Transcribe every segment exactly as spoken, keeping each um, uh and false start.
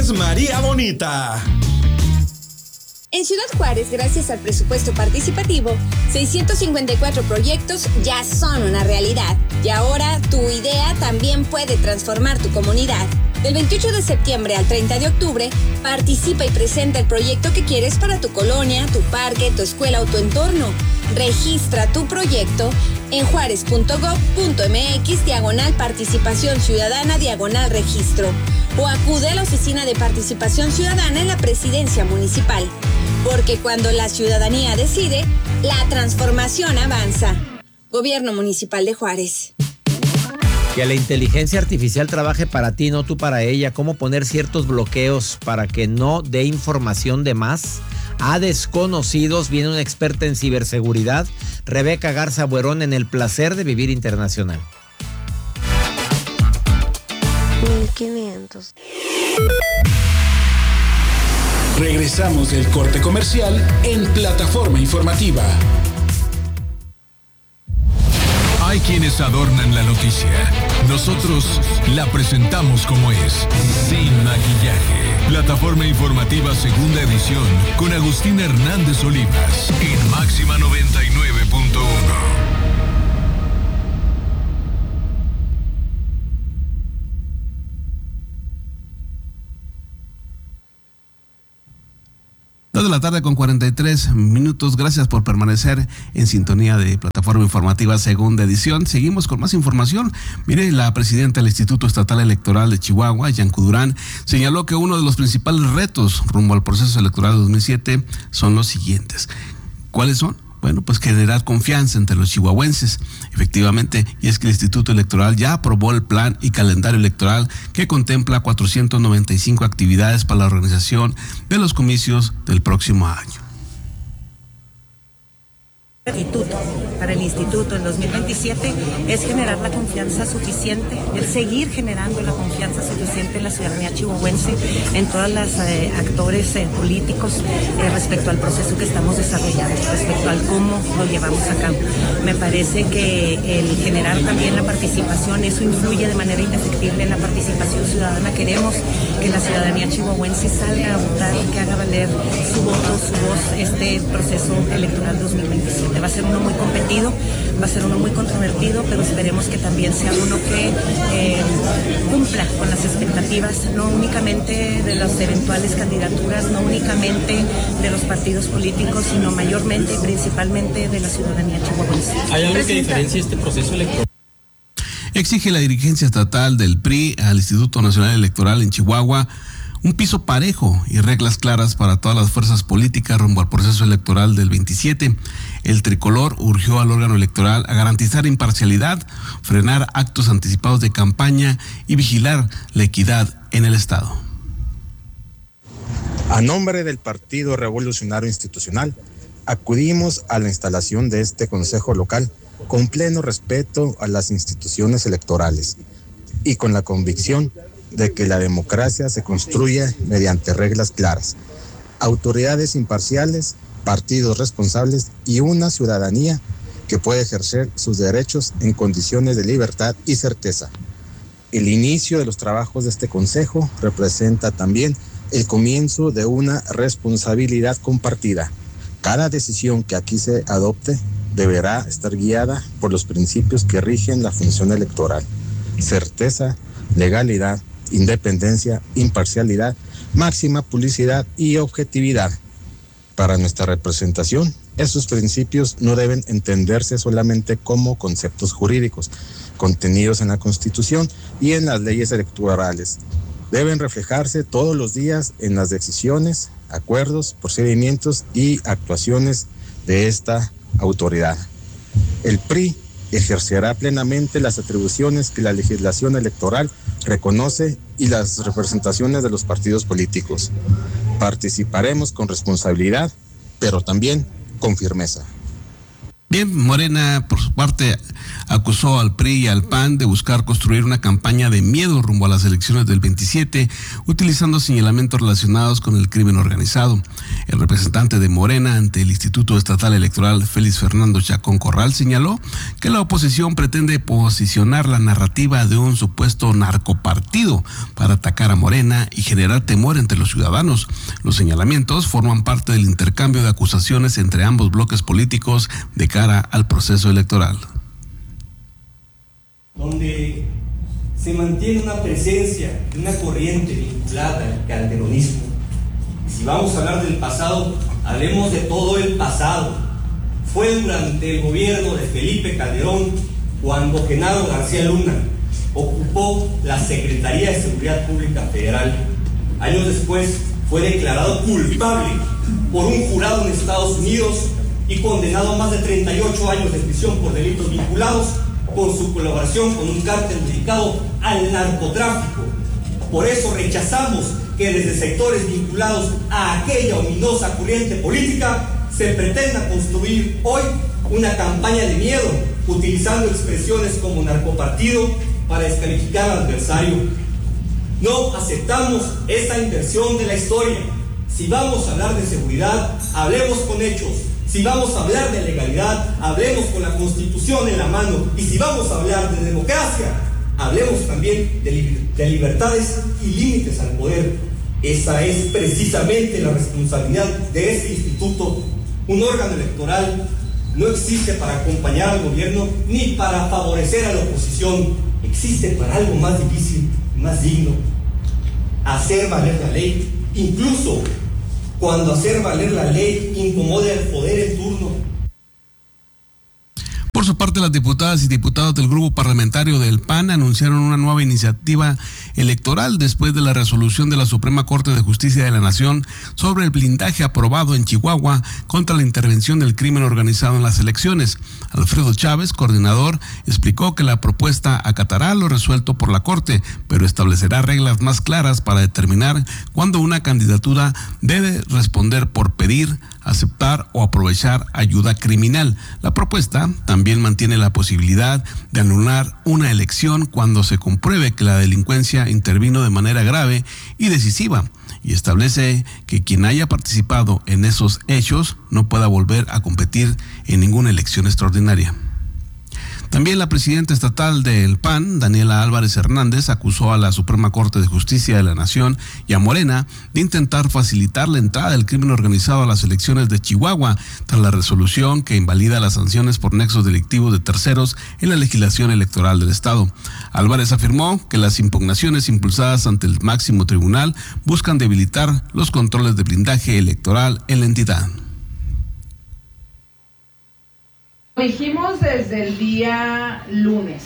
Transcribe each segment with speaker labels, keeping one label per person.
Speaker 1: es María Bonita.
Speaker 2: En Ciudad Juárez, gracias al presupuesto participativo, seiscientos cincuenta y cuatro proyectos ya son una realidad. Y ahora tu idea también puede transformar tu comunidad. Del veintiocho de septiembre al treinta de octubre, participa y presenta el proyecto que quieres para tu colonia, tu parque, tu escuela o tu entorno. Registra tu proyecto en juárez.gov.mx diagonal participación ciudadana diagonal registro o acude a la oficina de participación ciudadana en la presidencia municipal. Porque cuando la ciudadanía decide, la transformación avanza. Gobierno Municipal de Juárez.
Speaker 3: Que la inteligencia artificial trabaje para ti, no tú para ella. Cómo poner ciertos bloqueos para que no dé información de más a desconocidos. Viene una experta en ciberseguridad, Rebeca Garza Buerón, en El Placer de Vivir Internacional.
Speaker 4: mil quinientos.
Speaker 1: Regresamos del corte comercial en Plataforma Informativa.
Speaker 5: Hay quienes adornan la noticia. Nosotros la presentamos como es, sin maquillaje. Plataforma Informativa Segunda Edición con Agustín Hernández Olivas en Máxima noventa y nueve punto uno.
Speaker 6: dos de la tarde con cuarenta y tres minutos. Gracias por permanecer en sintonía de Plataforma Informativa Segunda Edición. Seguimos con más información. Mire, la presidenta del Instituto Estatal Electoral de Chihuahua, Yanku Durán, señaló que uno de los principales retos rumbo al proceso electoral de dos mil siete son los siguientes. ¿Cuáles son? Bueno, pues generar confianza entre los chihuahuenses, efectivamente, y es que el Instituto Electoral ya aprobó el plan y calendario electoral que contempla cuatrocientas noventa y cinco actividades para la organización de los comicios del próximo año.
Speaker 7: Instituto, para el instituto en dos mil veintisiete es generar la confianza suficiente, el seguir generando la confianza suficiente en la ciudadanía chihuahuense, en todos los eh, actores eh, políticos eh, respecto al proceso que estamos desarrollando, respecto al cómo lo llevamos a cabo. Me parece que el generar también la participación, eso influye de manera indefectible en la participación ciudadana. Queremos que la ciudadanía chihuahuense salga a votar y que haga valer su voto, su voz, este proceso electoral dos mil veintisiete. Va a ser uno muy competido, va a ser uno muy controvertido, pero esperemos que también sea uno que eh, cumpla con las expectativas, no únicamente de las eventuales candidaturas, no únicamente de los partidos políticos, sino mayormente y principalmente de la ciudadanía chihuahuense.
Speaker 8: ¿Hay algo que diferencie este proceso electoral?
Speaker 6: Exige la dirigencia estatal del P R I al Instituto Nacional Electoral en Chihuahua un piso parejo y reglas claras para todas las fuerzas políticas rumbo al proceso electoral del veintisiete. El tricolor urgió al órgano electoral a garantizar imparcialidad, frenar actos anticipados de campaña y vigilar la equidad en el Estado.
Speaker 9: A nombre del Partido Revolucionario Institucional, acudimos a la instalación de este Consejo Local con pleno respeto a las instituciones electorales y con la convicción de que la democracia se construye mediante reglas claras, autoridades imparciales, partidos responsables y una ciudadanía que puede ejercer sus derechos en condiciones de libertad y certeza. El inicio de los trabajos de este consejo representa también el comienzo de una responsabilidad compartida. Cada decisión que aquí se adopte deberá estar guiada por los principios que rigen la función electoral: certeza, legalidad, independencia, imparcialidad, máxima publicidad y objetividad. Para nuestra representación, esos principios no deben entenderse solamente como conceptos jurídicos contenidos en la Constitución y en las leyes electorales. Deben reflejarse todos los días en las decisiones, acuerdos, procedimientos y actuaciones de esta autoridad. El P R I ejercerá plenamente las atribuciones que la legislación electoral reconoce y las representaciones de los partidos políticos. Participaremos con responsabilidad, pero también con firmeza.
Speaker 6: Bien, Morena, por su parte, acusó al P R I y al P A N de buscar construir una campaña de miedo rumbo a las elecciones del veintisiete, utilizando señalamientos relacionados con el crimen organizado. El representante de Morena ante el Instituto Estatal Electoral, Félix Fernando Chacón Corral, señaló que la oposición pretende posicionar la narrativa de un supuesto narcopartido para atacar a Morena y generar temor entre los ciudadanos. Los señalamientos forman parte del intercambio de acusaciones entre ambos bloques políticos de cara al proceso electoral.
Speaker 10: Donde se mantiene una presencia de una corriente vinculada al calderonismo. Y si vamos a hablar del pasado, hablemos de todo el pasado. Fue durante el gobierno de Felipe Calderón cuando Genaro García Luna ocupó la Secretaría de Seguridad Pública Federal. Años después fue declarado culpable por un jurado en Estados Unidos y condenado a más de treinta y ocho años de prisión por delitos vinculados con su colaboración con un cártel dedicado al narcotráfico. Por eso rechazamos que desde sectores vinculados a aquella ominosa corriente política se pretenda construir hoy una campaña de miedo, utilizando expresiones como narcopartido para descalificar al adversario. No aceptamos esa inversión de la historia. Si vamos a hablar de seguridad, hablemos con hechos. Si vamos a hablar de legalidad, hablemos con la Constitución en la mano. Y si vamos a hablar de democracia, hablemos también de, li- de libertades y límites al poder. Esa es precisamente la responsabilidad de este instituto. Un órgano electoral no existe para acompañar al gobierno ni para favorecer a la oposición. Existe para algo más difícil, más digno: hacer valer la ley, incluso cuando hacer valer la ley incomode al poder en turno.
Speaker 6: Por su parte, las diputadas y diputados del grupo parlamentario del P A N anunciaron una nueva iniciativa electoral después de la resolución de la Suprema Corte de Justicia de la Nación sobre el blindaje aprobado en Chihuahua contra la intervención del crimen organizado en las elecciones. Alfredo Chávez, coordinador, explicó que la propuesta acatará lo resuelto por la Corte, pero establecerá reglas más claras para determinar cuándo una candidatura debe responder por pedir, aceptar o aprovechar ayuda criminal. La propuesta también mantiene la posibilidad de anular una elección cuando se compruebe que la delincuencia intervino de manera grave y decisiva, y establece que quien haya participado en esos hechos no pueda volver a competir en ninguna elección extraordinaria. También la presidenta estatal del P A N, Daniela Álvarez Hernández, acusó a la Suprema Corte de Justicia de la Nación y a Morena de intentar facilitar la entrada del crimen organizado a las elecciones de Chihuahua, tras la resolución que invalida las sanciones por nexos delictivos de terceros en la legislación electoral del Estado. Álvarez afirmó que las impugnaciones impulsadas ante el máximo tribunal buscan debilitar los controles de blindaje electoral en la entidad.
Speaker 11: Dijimos desde el día lunes,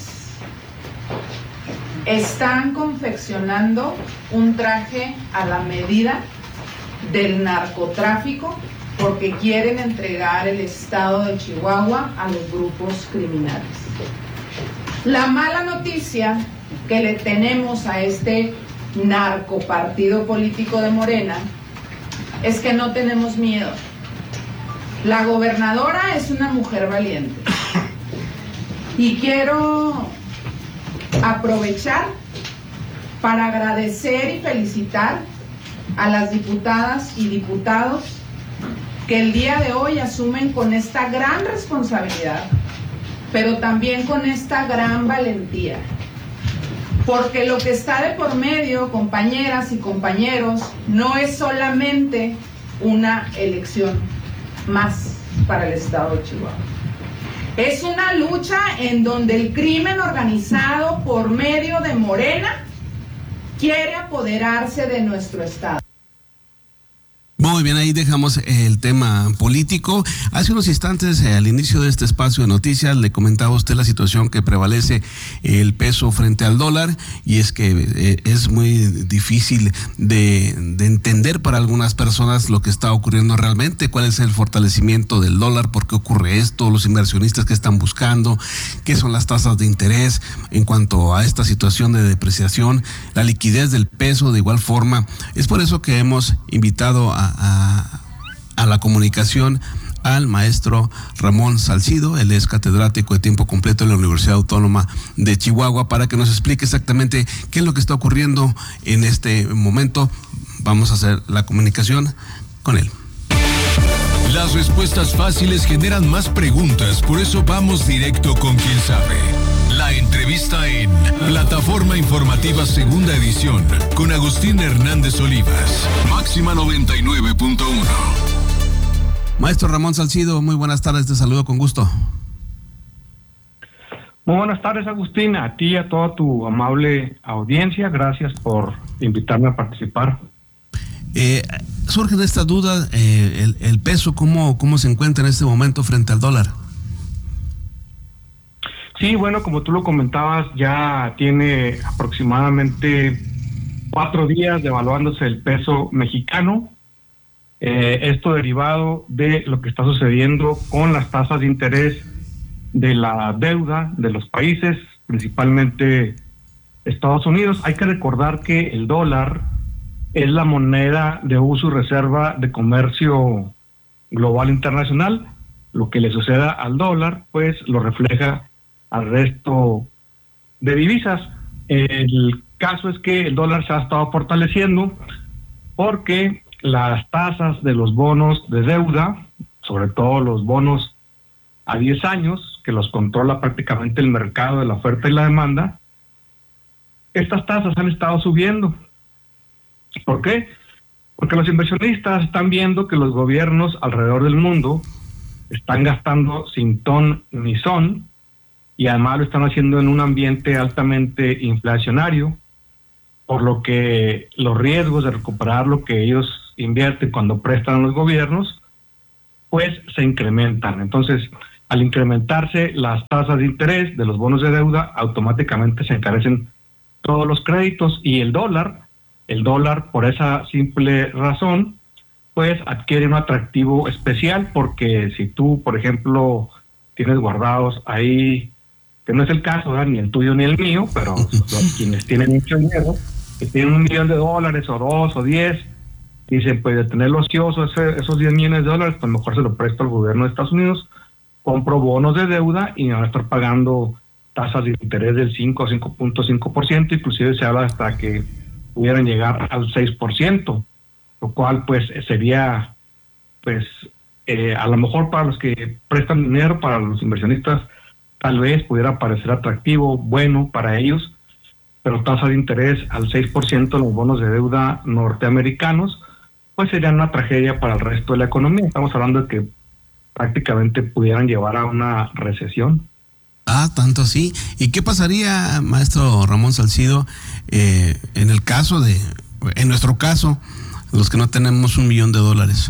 Speaker 11: están confeccionando un traje a la medida del narcotráfico porque quieren entregar el estado de Chihuahua a los grupos criminales. La mala noticia que le tenemos a este narcopartido político de Morena es que no tenemos miedo. La gobernadora es una mujer valiente y quiero aprovechar para agradecer y felicitar a las diputadas y diputados que el día de hoy asumen con esta gran responsabilidad, pero también con esta gran valentía, porque lo que está de por medio, compañeras y compañeros, no es solamente una elección más para el estado de Chihuahua. Es una lucha en donde el crimen organizado por medio de Morena quiere apoderarse de nuestro estado.
Speaker 6: Muy bien, ahí dejamos el tema político. Hace unos instantes, eh, al inicio de este espacio de noticias, le comentaba a usted la situación que prevalece el peso frente al dólar, y es que eh, es muy difícil de, de entender para algunas personas lo que está ocurriendo realmente, cuál es el fortalecimiento del dólar, por qué ocurre esto, los inversionistas que están buscando, qué son las tasas de interés en cuanto a esta situación de depreciación, la liquidez del peso de igual forma. Es por eso que hemos invitado a A, a la comunicación al maestro Ramón Salcido. Él es catedrático de tiempo completo en la Universidad Autónoma de Chihuahua, para que nos explique exactamente qué es lo que está ocurriendo en este momento. Vamos a hacer la comunicación con él.
Speaker 5: Las respuestas fáciles generan más preguntas, por eso vamos directo con quien sabe. La entrevista en Plataforma Informativa Segunda Edición con Agustín Hernández Olivas, Máxima noventa y nueve punto uno.
Speaker 6: Maestro Ramón Salcido, muy buenas tardes, te saludo con gusto.
Speaker 12: Muy buenas tardes, Agustín, a ti y a toda tu amable audiencia. Gracias por invitarme a participar.
Speaker 6: Eh, surge de esta duda, eh, el, el peso, ¿cómo, ¿cómo se encuentra en este momento frente al dólar?
Speaker 12: Sí, bueno, como tú lo comentabas, ya tiene aproximadamente cuatro días devaluándose el peso mexicano. Eh, esto derivado de lo que está sucediendo con las tasas de interés de la deuda de los países, principalmente Estados Unidos. Hay que recordar que el dólar es la moneda de uso y reserva de comercio global internacional. Lo que le suceda al dólar, pues lo refleja al resto de divisas. El caso es que el dólar se ha estado fortaleciendo porque las tasas de los bonos de deuda, sobre todo los bonos a diez años, que los controla prácticamente el mercado de la oferta y la demanda, estas tasas han estado subiendo. ¿Por qué? Porque los inversionistas están viendo que los gobiernos alrededor del mundo están gastando sin ton ni son, y además lo están haciendo en un ambiente altamente inflacionario, por lo que los riesgos de recuperar lo que ellos invierten cuando prestan a los gobiernos, pues se incrementan. Entonces, al incrementarse las tasas de interés de los bonos de deuda, automáticamente se encarecen todos los créditos, y el dólar, el dólar por esa simple razón, pues adquiere un atractivo especial, porque si tú, por ejemplo, tienes guardados ahí, que no es el caso, ¿verdad?, ni el tuyo ni el mío, pero los, quienes tienen mucho dinero, que tienen un millón de dólares o dos o diez, dicen, pues de tenerlo ocioso ese, esos diez millones de dólares, pues mejor se lo presto al gobierno de Estados Unidos, compro bonos de deuda y me van a estar pagando tasas de interés del cinco o cinco punto cinco por ciento, inclusive se habla hasta que pudieran llegar al seis por ciento, lo cual pues sería, pues eh, a lo mejor para los que prestan dinero, para los inversionistas, tal vez pudiera parecer atractivo, bueno para ellos, pero tasa de interés al seis por ciento en los bonos de deuda norteamericanos, pues sería una tragedia para el resto de la economía. Estamos hablando de que prácticamente pudieran llevar a una recesión.
Speaker 6: Ah, tanto así. ¿Y qué pasaría, maestro Ramón Salcido, eh, en el caso de, en nuestro caso, los que no tenemos un millón de dólares?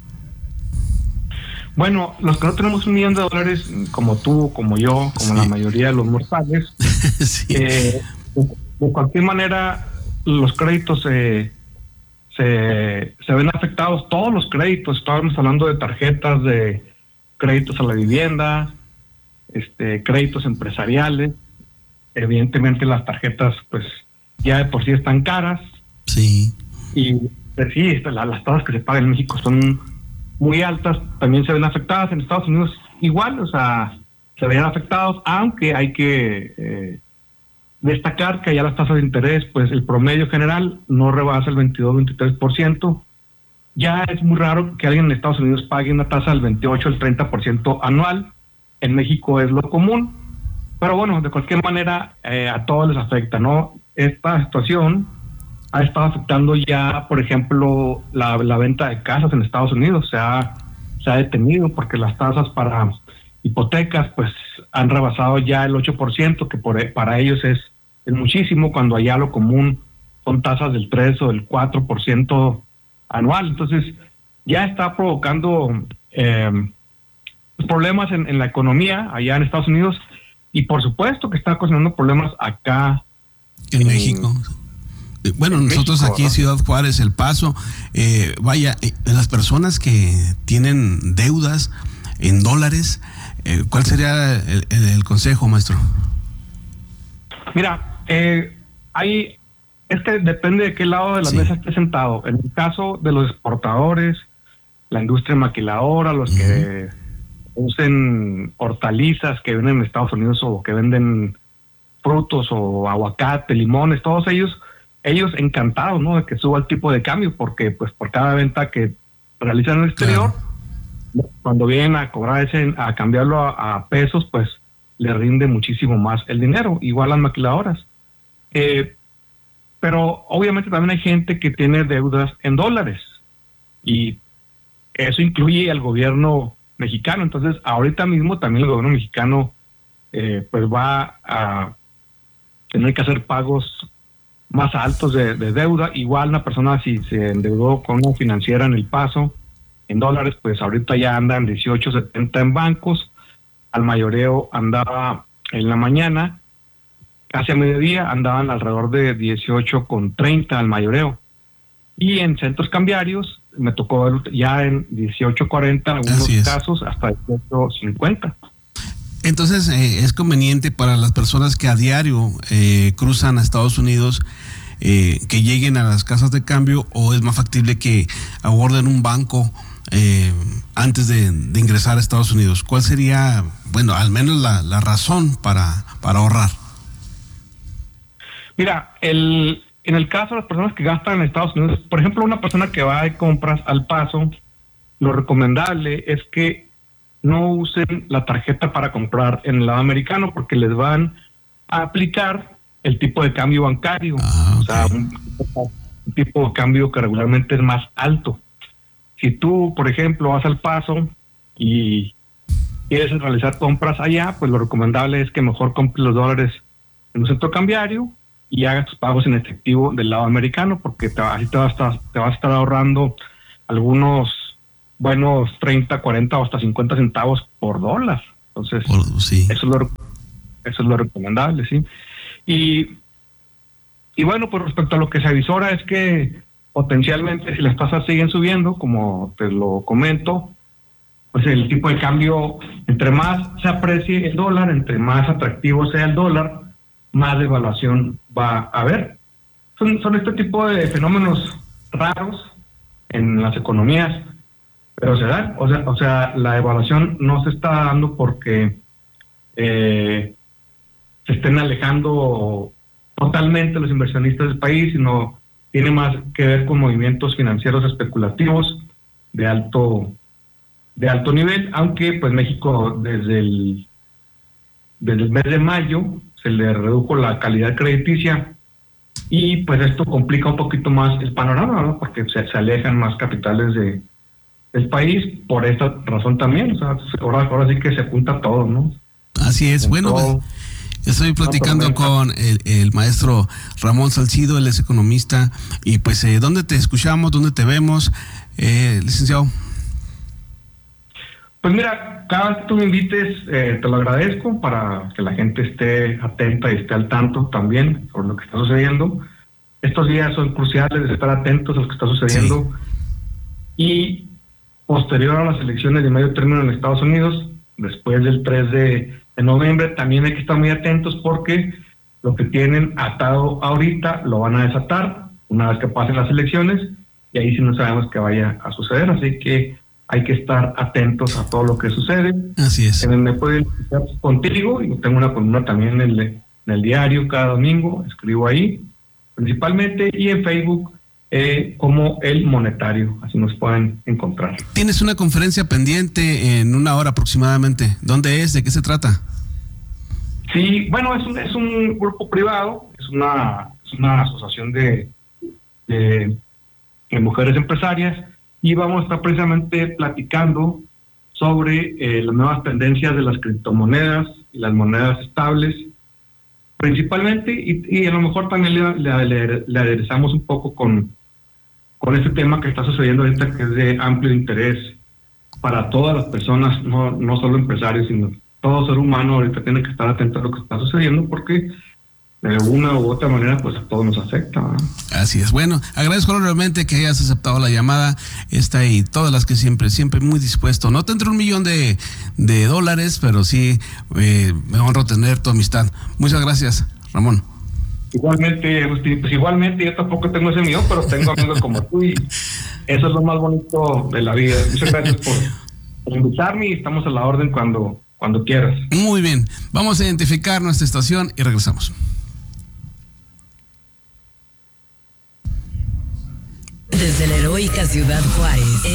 Speaker 12: Bueno, los que no tenemos un millón de dólares, como tú, como yo, como sí. La mayoría de los mortales, sí. eh, de cualquier manera, los créditos eh, se, se ven afectados, todos los créditos. Estábamos hablando de tarjetas, de créditos a la vivienda, este, créditos empresariales. Evidentemente las tarjetas pues ya de por sí están caras.
Speaker 6: Sí.
Speaker 12: Y pues, sí, la, las tasas que se pagan en México son muy altas, también se ven afectadas. En Estados Unidos igual, o sea, se ven afectados, aunque hay que eh, destacar que allá las tasas de interés, pues el promedio general no rebasa el veintidós veintitrés por ciento. Ya es muy raro que alguien en Estados Unidos pague una tasa del veintiocho al treinta por ciento anual. En México es lo común, pero bueno, de cualquier manera eh, a todos les afecta, ¿no? Esta situación ha estado afectando ya, por ejemplo, la, la venta de casas en Estados Unidos. Se ha, se ha detenido porque las tasas para hipotecas pues han rebasado ya el ocho por ciento, que por, para ellos es, es muchísimo, cuando allá lo común son tasas del tres o del cuatro por ciento anual. Entonces ya está provocando eh, problemas en, en la economía allá en Estados Unidos, y por supuesto que está ocasionando problemas acá
Speaker 6: en, en México. Bueno, en nosotros México, aquí en Ciudad Juárez, El Paso, eh, vaya, eh, las personas que tienen deudas en dólares, eh, ¿cuál sería el, el, el consejo, maestro?
Speaker 12: Mira, eh, hay, es que depende de qué lado de la sí. mesa esté sentado. En el caso de los exportadores, la industria maquiladora, los uh-huh. que usen hortalizas que venden en Estados Unidos o que venden frutos o aguacate, limones, todos ellos, ellos encantados, ¿no? De que suba el tipo de cambio, porque pues por cada venta que realizan en el exterior, claro. cuando vienen a cobrar ese, a cambiarlo a, a pesos, pues le rinde muchísimo más el dinero, igual las maquiladoras. Eh, pero obviamente también hay gente que tiene deudas en dólares y eso incluye al gobierno mexicano. Entonces ahorita mismo también el gobierno mexicano eh, pues va a tener que hacer pagos más altos de, de deuda. Igual una persona si se endeudó con una financiera en El Paso en dólares, pues ahorita ya anda en dieciocho setenta en bancos. Al mayoreo andaba en la mañana, casi a mediodía andaban alrededor de dieciocho con treinta al mayoreo. Y en centros cambiarios me tocó ver ya en dieciocho cuarenta en algunos casos, hasta dieciocho cincuenta.
Speaker 6: Entonces, eh, ¿es conveniente para las personas que a diario eh, cruzan a Estados Unidos eh, que lleguen a las casas de cambio, o es más factible que aborden un banco eh, antes de, de ingresar a Estados Unidos? ¿Cuál sería, bueno, al menos la, la razón para, para ahorrar?
Speaker 12: Mira, el, en el caso de las personas que gastan en Estados Unidos, por ejemplo, una persona que va de compras al Paso, lo recomendable es que no usen la tarjeta para comprar en el lado americano, porque les van a aplicar el tipo de cambio bancario, ah, okay. o sea, un, un tipo de cambio que regularmente es más alto. Si tú, por ejemplo, vas al Paso y quieres realizar compras allá, pues lo recomendable es que mejor compres los dólares en un centro cambiario y hagas tus pagos en efectivo del lado americano, porque te, así te vas, a estar, te vas a estar ahorrando algunos buenos treinta, cuarenta o hasta cincuenta centavos por dólar. Entonces, por, sí. eso, es lo, eso es lo recomendable, ¿sí? Y, y bueno, pues respecto a lo que se avisora es que potencialmente si las tasas siguen subiendo, como te lo comento, pues el tipo de cambio, entre más se aprecie el dólar, entre más atractivo sea el dólar, más devaluación va a haber. Son, son este tipo de fenómenos raros en las economías, pero se dan. O sea, o sea, la devaluación no se está dando porque eh, se estén alejando totalmente los inversionistas del país, sino tiene más que ver con movimientos financieros especulativos de alto de alto nivel, aunque pues México desde el desde el mes de mayo se le redujo la calidad crediticia y pues esto complica un poquito más el panorama, ¿no? Porque se, se alejan más capitales de del país por esta razón también. O sea, ahora, ahora sí que se apunta todo, ¿no?
Speaker 6: Así es. Bueno, pues, estoy platicando no, con el, el maestro Ramón Salcido, él es economista, y pues, eh, ¿dónde te escuchamos? ¿Dónde te vemos, eh, licenciado?
Speaker 12: Pues mira, cada vez que tú me invites, eh, te lo agradezco, para que la gente esté atenta y esté al tanto también sobre lo que está sucediendo. Estos días son cruciales de estar atentos a lo que está sucediendo. Sí. Y posterior a las elecciones de medio término en Estados Unidos, después del tres de noviembre, también hay que estar muy atentos, porque lo que tienen atado ahorita lo van a desatar una vez que pasen las elecciones, y ahí sí no sabemos qué vaya a suceder. Así que hay que estar atentos a todo lo que sucede.
Speaker 6: Así es.
Speaker 12: Me pueden escuchar contigo, y tengo una columna también en el, en el diario cada domingo, escribo ahí principalmente, y en Facebook eh, como El Monetario, así nos pueden encontrar.
Speaker 6: Tienes una conferencia pendiente en una hora aproximadamente. ¿Dónde es? ¿De qué se trata?
Speaker 12: Sí, bueno, es un, es un grupo privado, es una, es una asociación de, de, de mujeres empresarias, y vamos a estar precisamente platicando sobre eh, las nuevas tendencias de las criptomonedas y las monedas estables, principalmente, y, y a lo mejor también le, le, le, le aderezamos un poco con, con este tema que está sucediendo ahorita, que es de amplio interés para todas las personas, no, no solo empresarios, sino todo ser humano. Ahorita tiene que estar atento a lo que está sucediendo, porque de una u otra manera pues a todos nos afecta, ¿no?
Speaker 6: Así es. Bueno, agradezco enormemente que hayas aceptado la llamada, esta y todas las que siempre, siempre muy dispuesto. No tendré un millón de, de dólares, pero sí eh, me honro tener tu amistad. Muchas gracias, Ramón.
Speaker 12: Igualmente, Agustín, pues igualmente yo tampoco tengo ese mío, pero tengo amigos como tú y eso es lo más bonito de la vida. Muchas gracias por, por invitarme y estamos a la orden cuando, cuando quieras.
Speaker 6: Muy bien, vamos a identificar nuestra estación y regresamos.
Speaker 13: Desde la heroica Ciudad Juárez.